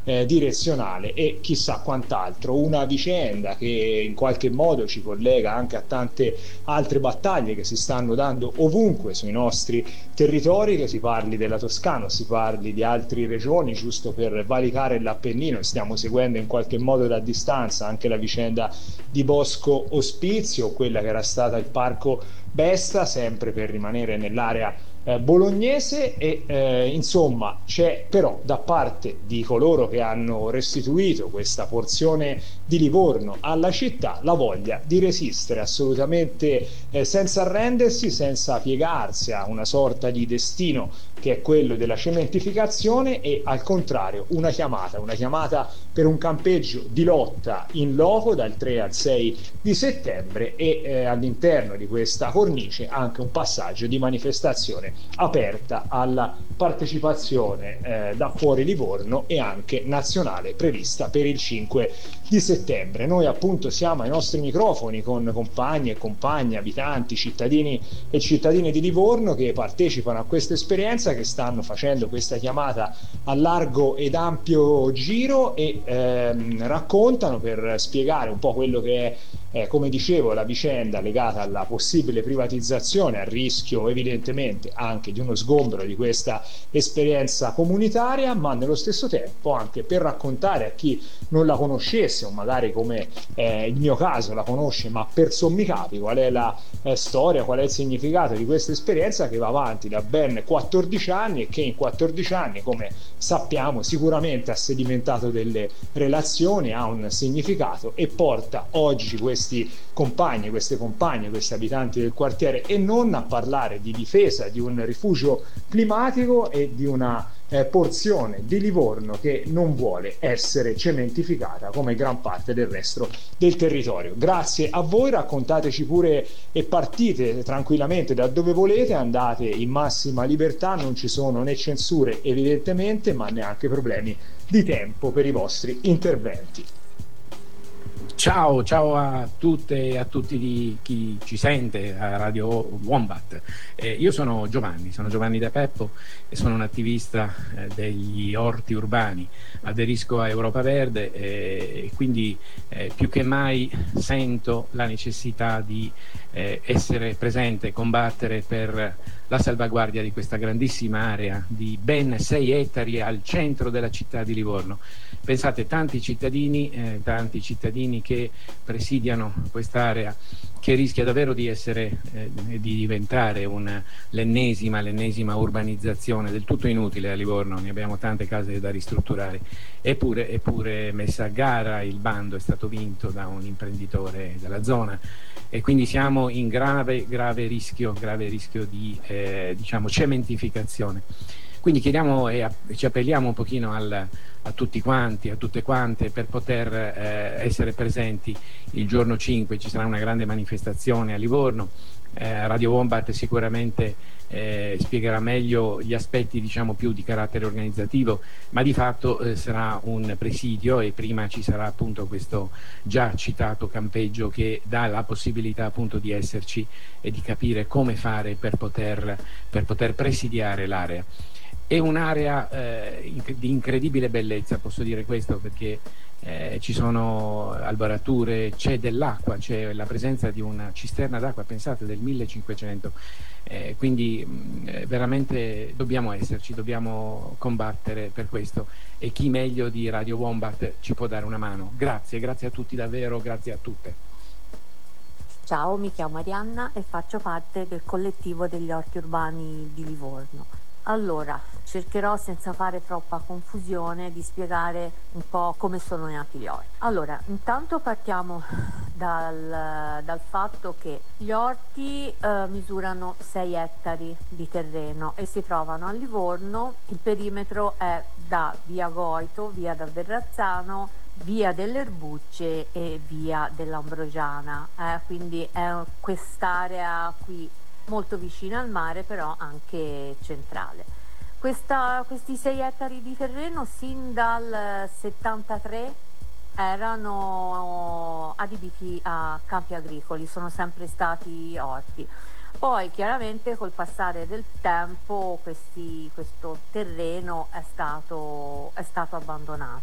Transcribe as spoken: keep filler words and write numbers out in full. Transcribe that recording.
eh, direzionale e chissà quant'altro. Una vicenda che in qualche modo ci collega anche a tante altre battaglie che si stanno dando ovunque sui nostri territori, che si parli della Toscana, si parli di altre regioni, giusto per valicare l'Appennino. Stiamo seguendo in qualche modo da distanza anche la vicenda di Bosco Ospizio, quella che era stata il Parco Besta, sempre per rimanere nell'area eh, bolognese. E eh, insomma c'è però da parte di coloro che hanno restituito questa porzione di Livorno alla città la voglia di resistere assolutamente eh, senza arrendersi, senza piegarsi a una sorta di destino che è quello della cementificazione, e al contrario una chiamata, una chiamata per un campeggio di lotta in loco dal tre al sei di settembre, e eh, all'interno di questa cornice anche un passaggio di manifestazione aperta alla partecipazione eh, da fuori Livorno e anche nazionale prevista per il cinque di settembre. Noi appunto siamo ai nostri microfoni con compagni e compagne, abitanti, cittadini e cittadine di Livorno che partecipano a questa esperienza, che stanno facendo questa chiamata a largo ed ampio giro e ehm, raccontano, per spiegare un po' quello che è eh, come dicevo, la vicenda legata alla possibile privatizzazione, al rischio evidentemente anche di uno sgombero di questa esperienza comunitaria, ma nello stesso tempo anche per raccontare a chi non la conoscesse o magari come eh, il mio caso la conosce ma per sommi capi, qual è la eh, storia, qual è il significato di questa esperienza che va avanti da ben quattordici anni e che in quattordici anni, come sappiamo, sicuramente ha sedimentato delle relazioni, ha un significato e porta oggi questi compagni, queste compagne, questi abitanti del quartiere, e non a parlare di difesa di un rifugio climatico e di una eh, porzione di Livorno che non vuole essere cementificata come gran parte del resto del territorio. Grazie a voi, raccontateci pure e partite tranquillamente da dove volete, andate in massima libertà, non ci sono né censure evidentemente, ma neanche problemi di tempo per i vostri interventi. Ciao, ciao a tutte e a tutti di chi ci sente a Radio Wombat. Eh, io sono Giovanni, sono Giovanni De Peppo e sono un attivista eh, degli orti urbani. Aderisco a Europa Verde eh, e quindi eh, più che mai sento la necessità di eh, essere presente e combattere per la salvaguardia di questa grandissima area di ben sei ettari al centro della città di Livorno. Pensate, tanti cittadini, eh, tanti cittadini che presidiano quest'area, che rischia davvero di essere, eh, di diventare una, l'ennesima, l'ennesima urbanizzazione del tutto inutile a Livorno. Ne abbiamo tante case da ristrutturare. Eppure, eppure messa a gara, il bando è stato vinto da un imprenditore della zona e quindi siamo in grave, grave rischio, grave rischio di eh, diciamo cementificazione. Quindi chiediamo e ci appelliamo un pochino al, a tutti quanti, a tutte quante, per poter eh, essere presenti il giorno cinque. Ci sarà una grande manifestazione a Livorno. Eh, Radio Wombat sicuramente eh, spiegherà meglio gli aspetti, diciamo, più di carattere organizzativo, ma di fatto eh, sarà un presidio, e prima ci sarà appunto questo già citato campeggio che dà la possibilità appunto di esserci e di capire come fare per poter, per poter presidiare l'area. È un'area eh, di incredibile bellezza, posso dire questo, perché eh, ci sono alberature, c'è dell'acqua, c'è la presenza di una cisterna d'acqua, pensate, del millecinquecento, eh, quindi mh, veramente dobbiamo esserci, dobbiamo combattere per questo, e chi meglio di Radio Wombat ci può dare una mano. Grazie, grazie a tutti davvero, grazie a tutte. Ciao, mi chiamo Arianna e faccio parte del collettivo degli orti urbani di Livorno. Allora, cercherò senza fare troppa confusione di spiegare un po' come sono nati gli orti. Allora, intanto partiamo dal, dal fatto che gli orti eh, misurano sei ettari di terreno e si trovano a Livorno. Il perimetro è da via Goito, via da Verrazzano, via delle Erbucce e via dell'Ambrosiana, eh, quindi è quest'area qui molto vicina al mare, però anche centrale. Questa, questi sei ettari di terreno sin dal settantatré erano adibiti a campi agricoli, sono sempre stati orti. Poi chiaramente col passare del tempo questi, questo terreno è stato, è stato abbandonato.